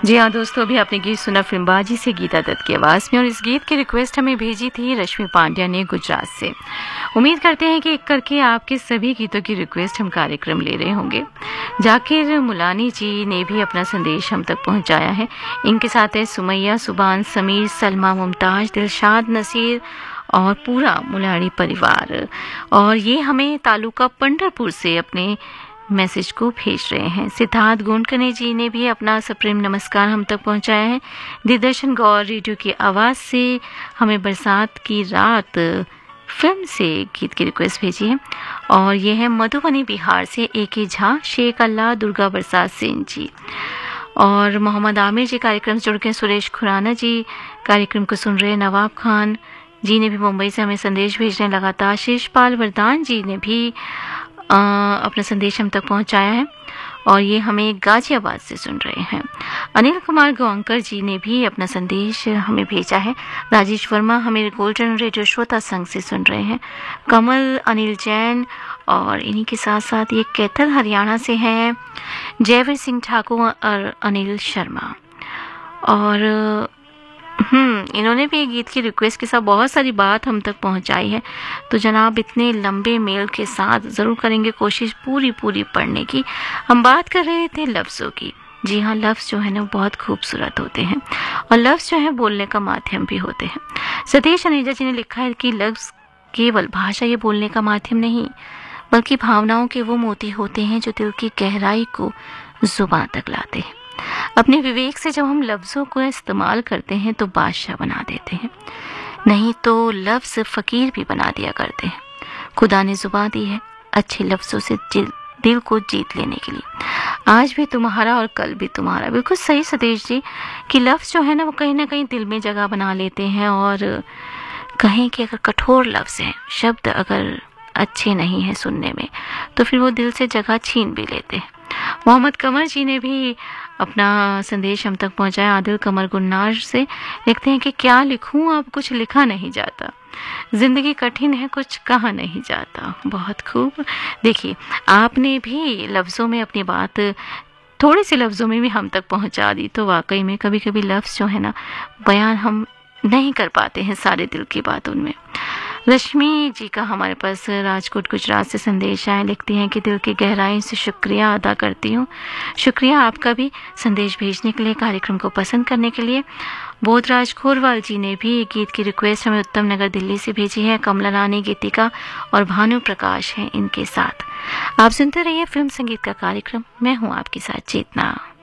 जी हाँ दोस्तों, अभी आपने गीत सुना फिल्मबाजी से गीता दत्त की आवाज़ में, और इस गीत की रिक्वेस्ट हमें भेजी थी रश्मि पांड्या ने गुजरात से। उम्मीद करते हैं कि एक करके आपके सभी गीतों की रिक्वेस्ट हम कार्यक्रम ले रहे होंगे। जाकिर मुलानी जी ने भी अपना संदेश हम तक पहुंचाया है। इनके साथ है सुमैया, सुबान, समीर, सलमा, मुमताज, दिलशाद, नसीर और पूरा मुलानी परिवार। और ये हमें तालुका पंढरपुर से अपने मैसेज को भेज रहे हैं। सिद्धार्थ गोंडकने जी ने भी अपना सप्रेम नमस्कार हम तक पहुंचाया है। दिग्दर्शन गौर रेडियो की आवाज़ से हमें बरसात की रात फिल्म से गीत की रिक्वेस्ट भेजी है। और ये है मधुबनी बिहार से A.K. झा, शेख अल्लाह, दुर्गा प्रसाद सिंह जी और मोहम्मद आमिर जी कार्यक्रम से जुड़ के। सुरेश खुराना जी कार्यक्रम को सुन रहे हैं। नवाब खान जी ने भी मुंबई से हमें संदेश भेज रहे हैं लगातार। शीशपाल वरदान जी ने भी अपना संदेश हम तक पहुंचाया है और ये हमें गाजियाबाद से सुन रहे हैं। अनिल कुमार गौंकर जी ने भी अपना संदेश हमें भेजा है। राजेश वर्मा हमें गोल्डन रेडियो श्रोता संघ से सुन रहे हैं। कमल, अनिल जैन और इन्हीं के साथ साथ ये कैथल हरियाणा से हैं जयवीर सिंह ठाकुर और अनिल शर्मा। और इन्होंने भी गीत की रिक्वेस्ट के साथ बहुत सारी बात हम तक पहुंचाई है। तो जनाब, इतने लंबे मेल के साथ ज़रूर करेंगे कोशिश पूरी पढ़ने की। हम बात कर रहे थे लफ्ज़ों की। जी हाँ, लफ्ज़ जो है ना बहुत खूबसूरत होते हैं और लफ्ज़ जो है बोलने का माध्यम भी होते हैं। सतीश अनेजा जी ने लिखा है कि लफ्ज़ केवल भाषा ये बोलने का माध्यम नहीं, बल्कि भावनाओं के वो मोती होते हैं जो दिल की गहराई को जुबान तक लाते हैं। अपने विवेक से जब हम लफ्ज़ों को इस्तेमाल करते हैं तो बादशाह बना देते हैं, नहीं तो लफ्ज़ फ़कीर भी बना दिया करते हैं। खुदा ने जुबान दी है अच्छे लफ्ज़ों से दिल को जीत लेने के लिए। आज भी तुम्हारा और कल भी तुम्हारा। बिल्कुल सही सतीश जी कि लफ्ज़ जो है ना वो कहीं ना कहीं दिल में जगह बना लेते हैं। और कहें कि अगर कठोर लफ्ज़ हैं, शब्द अगर अच्छे नहीं हैं सुनने में, तो फिर वो दिल से जगह छीन भी लेते हैं। मोहम्मद कमर जी ने भी अपना संदेश हम तक पहुंचाया। आदिल कमर गुन्नार से लिखते हैं कि क्या लिखूं, अब कुछ लिखा नहीं जाता, जिंदगी कठिन है, कुछ कहा नहीं जाता। बहुत खूब। देखिए, आपने भी लफ्ज़ों में अपनी बात थोड़े से लफ्ज़ों में भी हम तक पहुंचा दी। तो वाकई में कभी कभी लफ्ज़ जो है ना बयान हम नहीं कर पाते हैं सारे दिल की बात उनमें। रश्मि जी का हमारे पास राजकोट गुजरात से संदेश आया। लिखती हैं कि दिल की गहराई से शुक्रिया अदा करती हूँ। शुक्रिया आपका भी संदेश भेजने के लिए, कार्यक्रम को पसंद करने के लिए। बोधराज खोरवाल जी ने भी गीत की रिक्वेस्ट हमें उत्तम नगर दिल्ली से भेजी है। कमला रानी, गीतिका और भानु प्रकाश हैं इनके साथ। आप सुनते रहिए फिल्म संगीत का कार्यक्रम। मैं हूँ आपके साथ चेतना।